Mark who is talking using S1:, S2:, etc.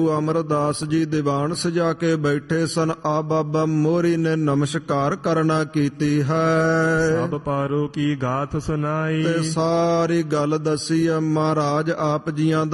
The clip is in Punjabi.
S1: ਅਮਰਦਾਸ ਜੀ ਦੀਵਾਨ ਸਜਾ ਕੇ ਬੈਠੇ ਸਨ। ਆ ਬਾਬਾ ਮੋਹਰੀ ਨੇ ਨਮਸਕਾਰ ਕਰਨਾ ਕੀਤੀ ਹੈ।
S2: ਸਭ ਪਾਰੋ ਕੀ ਗਾਥ ਸੁਨਾਈ,
S1: ਤੇ ਸਾਰੀ ਗੱਲ ਦੱਸੀ ਹੈ। ਮਹਾਰਾਜ ਆਪ ਜੀਆਂ